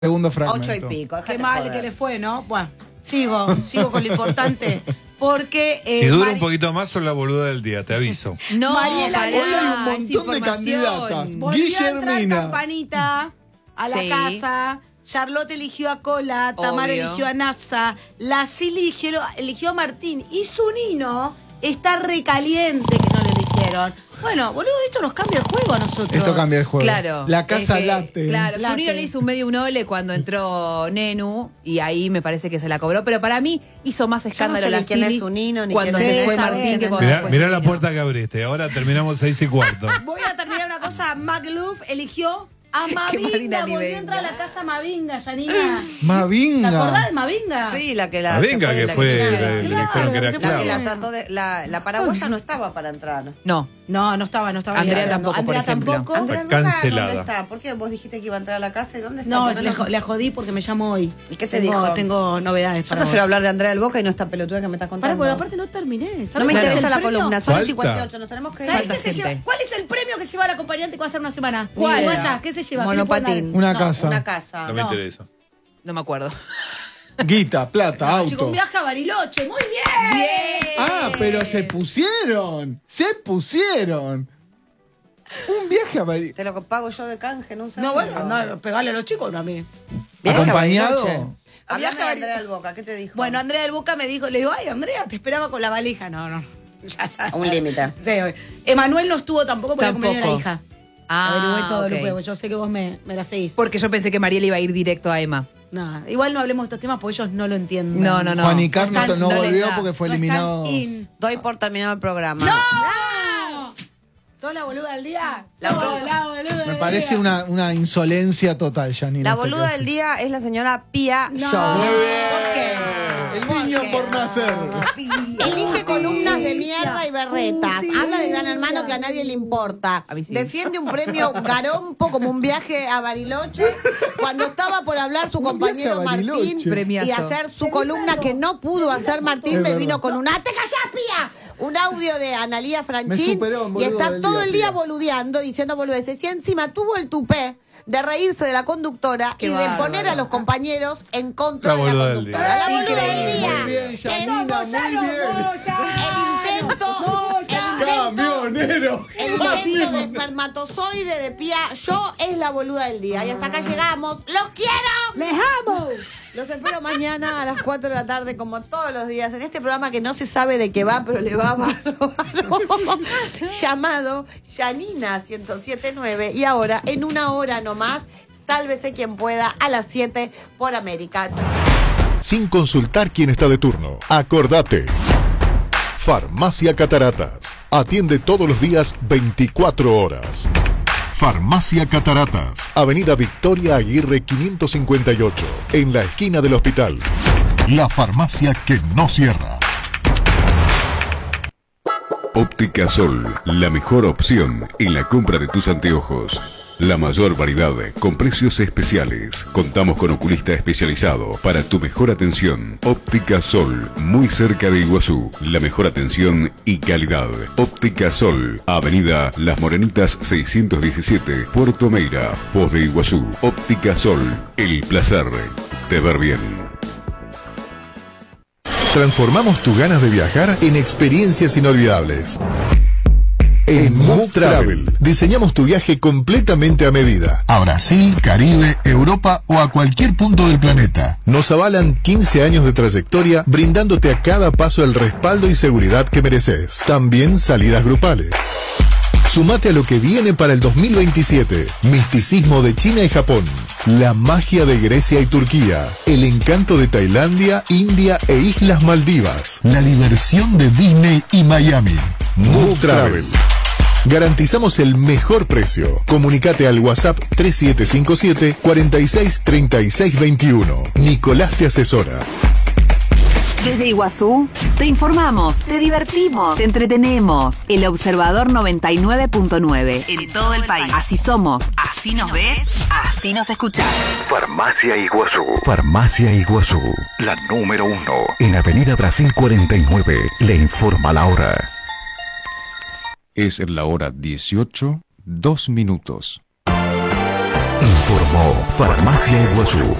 Segundo fragmento. 8 y pico. Qué mal que le fue, ¿no? Bueno, sigo con lo importante. Porque. Si dura un poquito más, son la boluda del día, te aviso. No, Mariela, pará, hoy hay un es montón de información. candidatas. Volvió a entrar Guillermina. Campanita a la Sí. casa. Charlotte eligió a Cola, Tamara Obvio. eligió a Nasa, la Cili eligió a Martín y Zunino está recaliente que no lo eligieron. Bueno, boludo, esto nos cambia el juego a nosotros. Esto cambia el juego. Claro. La casa es que, late. Claro, Late. Zunino le hizo un medio un ole cuando entró Nenu y ahí me parece que se la cobró. Pero para mí hizo más escándalo sé la ni quién es Zuni Zunino, ni cuando quién se es fue esa, Martín que cuando Mirá, fue mirá la Zunino. puerta que abriste, ahora terminamos 6:15. Voy a terminar una cosa. Magluf eligió a Que Marina Mavinga. ni Volvió a venga. entrar a la casa Mavinga, Janina. ¿Te Mavinga. acordás de Mavinga? Sí, la que la. Venga, se que la fue, se- le dijeron que era La La que claro. la trató de. La paraguaya no estaba para entrar. No, No estaba. Andrea ni hablando. tampoco, por Andrea ejemplo. tampoco. Andrea, cancelada. ¿dónde está? ¿Por qué vos dijiste que iba a entrar a la casa y dónde está? No, ¿Por qué le jodí porque me llamo hoy. ¿Y qué te Tengo- dijo? Tengo novedades Yo para prefiero vos. hablar de Andrea del Boca y no esta pelotuda que me estás Pará, contando. porque aparte no terminé. No me cuál es interesa el la premio? columna, son Falta. 58, nos tenemos que ¿Sabes Falta qué se gente. lleva? ¿Cuál es el premio que se lleva la acompañante que va a estar una semana? ¿Cuál? Ni vaya, ¿qué se lleva? ¿Qué le pueden Monopatín. dar? Una No, casa. Una casa. No me No. interesa. no me acuerdo. Guita, plata, No, auto. chico, un viaje a Bariloche. Muy bien. Bien. Ah, pero se pusieron. Un viaje a Bariloche. Te lo pago yo de canje en un No, segundo. bueno, no, pegarle a los chicos, no a mí. Viaje a ¿Acompañado? Bariloche. Hablame Viaje de a Andrea del Boca, ¿qué te dijo? Bueno, Andrea del Boca me dijo, le digo, ay, Andrea, te esperaba con la valija. No. Ya sabes. Un límite. Sí, Emanuel no estuvo tampoco porque Tampoco. acompañó a la hija. Averigüé todo ok. lo huevo. Yo sé que vos me la seguís. Porque yo pensé que Mariela iba a ir directo a Emma. No, igual no hablemos de estos temas porque ellos no lo entienden. No. Juan Icar no, Están- no no les volvió da. porque fue No eliminado. están in. Doy por terminado el programa. ¡No! ¿Sos la boluda del día? La Sos boluda. la boluda Me del parece día. una insolencia total, Janine. La esto que boluda hace. del día es la señora Pia No. Show. Muy bien. ¿Por qué? El niño por nacer. Elige columnas de mierda y berretas. Habla de Gran Hermano que a nadie le importa. A mí sí. Defiende un premio garompo como un viaje a Bariloche. Cuando estaba por hablar su Un compañero viaje a Bariloche. Martín Premiazo. y hacer su columna que no pudo hacer Martín, Es me verdad. vino con un ¡ah, te callás, Pía! Un audio de Analía Franchín Me superó en y boludo está del todo día, el día Pía. boludeando, diciendo boludeces. Y encima tuvo el tupé de reírse de la conductora Qué y de bárbaro. poner a los compañeros en contra La de la boluda del conductora. día. La boluda del Increíble. día. Muy bien, Janina, muy bien. El intento de espermatozoide de Pía Yo es la boluda del día. Y hasta acá llegamos. ¡Los quiero! ¡Les amo! Los espero mañana a las 4 de la tarde, como todos los días, en este programa que no se sabe de qué va, pero le va bárbaro. Llamado Janina 1079. Y ahora, en una hora nomás, sálvese quien pueda a las 7 por América. Sin consultar quién está de turno. Acordate. Farmacia Cataratas. Atiende todos los días 24 horas. Farmacia Cataratas. Avenida Victoria Aguirre 558. En la esquina del hospital. La farmacia que no cierra. Óptica Sol, la mejor opción en la compra de tus anteojos. La mayor variedad con precios especiales. Contamos con oculista especializado para tu mejor atención. Óptica Sol, muy cerca de Iguazú. La mejor atención y calidad. Óptica Sol, Avenida Las Morenitas 617, Puerto Meira, Foz de Iguazú. Óptica Sol, el placer de ver bien. Transformamos tus ganas de viajar en experiencias inolvidables. En Move Travel diseñamos tu viaje completamente a medida. A Brasil, Caribe, Europa o a cualquier punto del planeta. Nos avalan 15 años de trayectoria brindándote a cada paso el respaldo y seguridad que mereces. También salidas grupales. Sumate a lo que viene para el 2027. Misticismo de China y Japón. La magia de Grecia y Turquía. El encanto de Tailandia, India e Islas Maldivas. La diversión de Disney y Miami. Move Travel. Garantizamos el mejor precio. Comunicate al WhatsApp 3757 46 36 21. Nicolás te asesora. Desde Iguazú, te informamos, te divertimos, te entretenemos. El Observador 99.9. En todo el país. Así somos, así nos ves, así nos escuchás. Farmacia Iguazú. Farmacia Iguazú. La número 1. En Avenida Brasil 49. Le informa la hora. Es la hora 18:02. Informó Farmacia Iguazú.